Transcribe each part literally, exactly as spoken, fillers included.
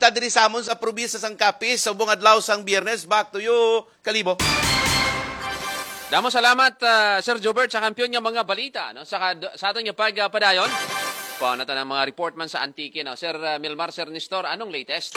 kita diri sa amon sa probinsya sang Capiz sa buong adlaw sang Biyernes. Back to you, Kalibo. Damo salamat uh, Sir Jobert sa kampiyon nga mga balita no sa sa aton nga pagpadayon. Paano ta ng mga report man sa Antique no. Sir uh, Milmar, Sir Nestor, anong latest?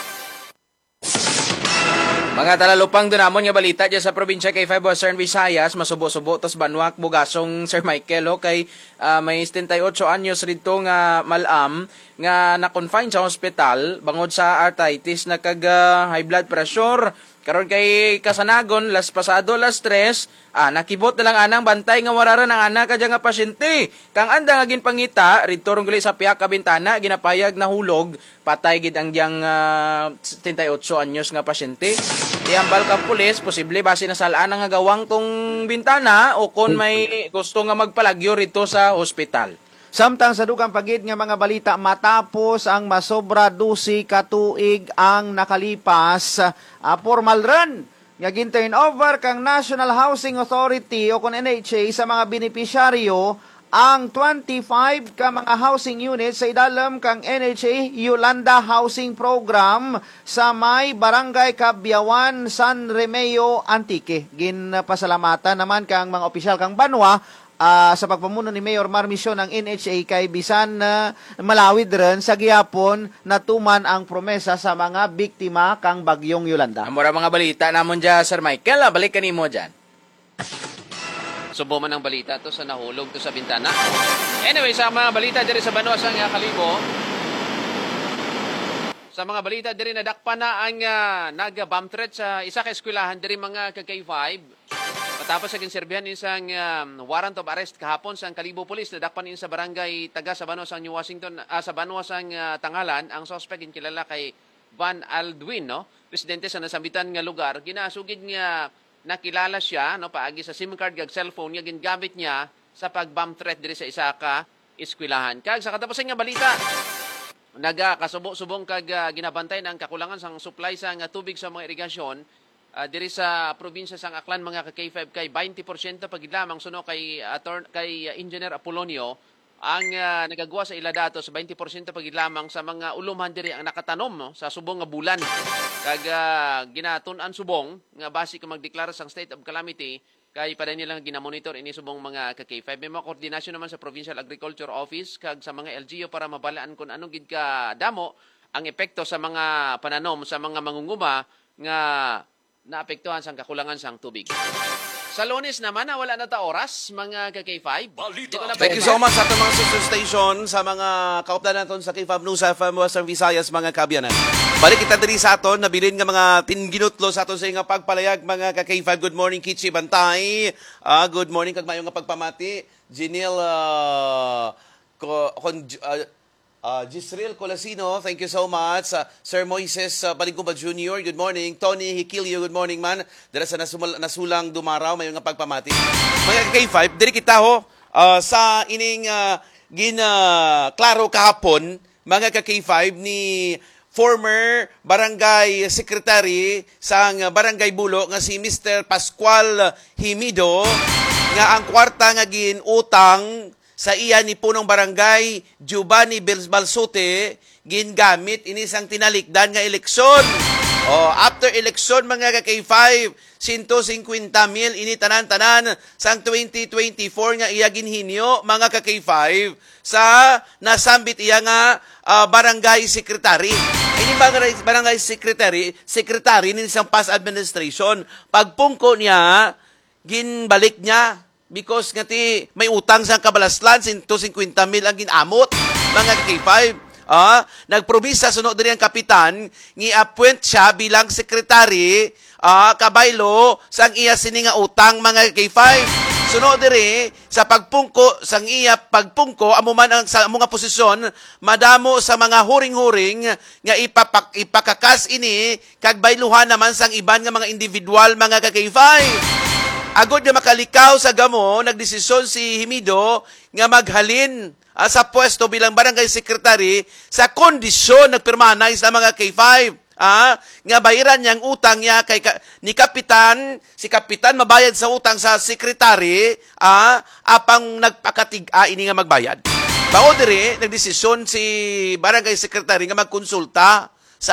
Mga talalupang dunamon nga balita dyan sa probinsya kay five Western Visayas, masubo-subo tos Banwak Bugasong Sir Michael o kay uh, may seventy-eight anyos rito nga malam nga na-confine sa hospital bangod sa arthritis na kag uh, high blood pressure. Karon kay kasanagon las pasado las tres, ah, nakibot na lang anang bantay nga wararan ang anak kadya nga pasyente. Kang anda nga ginpangita rito rong gali sa piyak ka bintana ginapayag na hulog, patay gid ang diyang uh, seventy-eight anyos nga pasyente. Iambal ka pulis, posible base na salaan nga gawang tong bintana o kon may gusto nga magpalagyo rito sa hospital. Samtang sa dugang pagid nga mga balita matapos ang masobra dusi katuig ang nakalipas, uh, formal run nga gin-turn over kang National Housing Authority o kon N H A sa mga benepisyaryo ang twenty-five ka mga housing units sa idalam kang N H A Yolanda Housing Program sa may Barangay Cabyawan, San Remeo, Antique. Ginpasalamatan naman kang mga opisyal kang Banwa Uh, sa pagpamuno ni Mayor Marmisyon ng N H A kay bisan na uh, malawid rin sa gihapon natuman ang promesa sa mga biktima kang bagyong Yolanda. Amora mga balita namon dyan, Sir Michael, ah, balik kanimo dyan. Subo man ang balita to sa nahulog to sa bintana. Anyway, sa mga balita diri sa Banwa sang Kalibo, sa mga balita diri nadakpan na ang uh, nag-bomb threat sa isa ka eskwelahan diri mga K five. Matapos sa ginserbihan isang um, warrant of arrest kahapon sa Kalibo Police, nadakpan in sa barangay taga sa Banwa sang New Washington, uh, sa Banwa sang uh, Tangalan, ang suspect kilala kay Van Aldwin, no? Residente sa nasambitan nga lugar, ginasugid nga nakilala siya, no, paagi sa SIM card gag cellphone nga gingamit niya sa pag-bomb threat diri sa isa ka eskwelahan. Kag sa katapusan nga balita, nagakasubo-subong kag uh, ginabantay ng kakulangan sang supply sang uh, tubig sa mga irigasyon. Uh, diri sa probinsya sang Aklan mga ka-K five kay twenty percent pagid lamang suno kay attorney kay uh, Engineer Apolonio ang uh, nagagawa sa ila datos twenty percent pagid lamang sa mga ulumhan diri ang nakatanom no, sa subong nga bulan kag uh, ginatun-an subong nga base ka magdeklara sang state of calamity kay para nilang ginamonitor ini subong mga ka-K five. May mga koordinasyon naman sa Provincial Agriculture Office kag sa mga L G U para mabalaan kung anong gid ka damo ang epekto sa mga pananom sa mga mangunguma nga naapektuhan sang kakulangan sang tubig. Sa Lunes naman, na wala na ta oras, mga ka-K five. Thank you so much sa itong mga sister station, sa mga kauplan natin sa K five News F M Western Visayas, mga kabyanan. Balik kita diri sa aton, nabilin nga mga tinginutlo sa aton sa nga pagpalayag, mga ka-K five. Good morning, Kichi Bantay. Uh, good morning, kag mayong nga pagpamati. Jinil, uh, ko, kon, uh, Uh, Gisril Colasino, thank you so much. Uh, Sir Moises uh, Balingkuba Junior, good morning. Tony Hikilio, good morning man. Dara sa nasumul, nasulang dumaraw, may nga pagpamati. Mga K five, diri kita ho, uh, sa ining uh, gina klaro kahapon, mga ka-K five ni former barangay secretary sang barangay Bulo nga si Mister Pascual Himido nga ang kwarta nga gin utang sa iya ni punong barangay Giovanni Balsute gingamit inisang tinalikdan nga eleksyon. Oh, after eleksyon mga ka-K five, one hundred fifty mil ini tanan-tanan sang twenty twenty-four nga iya ginhinyo mga ka-K five sa nasambit iya nga uh, barangay secretary. Ini barangay, barangay secretary, secretary ni isang past administration. Pagpungko niya, ginbalik niya because nga ti may utang sa kabalaslan, one hundred fifty mil ang ginamot, mga K five. Ah, nagprobisa sunod diri ang kapitan, ngi-appoint siya bilang sekretary, ah, kabaylo sang iya sini nga utang, mga K five. Sunod diri sa pagpungko sang iya pagpungko amo man ang sa mga posisyon madamo sa mga huring-huring nga ipapak, ipakakas ini kag bayluhan naman sang iban nga mga individual, mga K five. Agod nga makalikaw sa gamo, nagdesisyon si Himido nga maghalin uh, sa pwesto bilang barangay secretary sa kondisyon nagpirmanay sa mga K five. Ah, nga bayaran niyang utang niya kay ka, ni kapitan, si kapitan mabayad sa utang sa secretary, ah, apang nagpakatig-a ini nga magbayad. Bao diri nagdesisyon si barangay secretary nga magkonsulta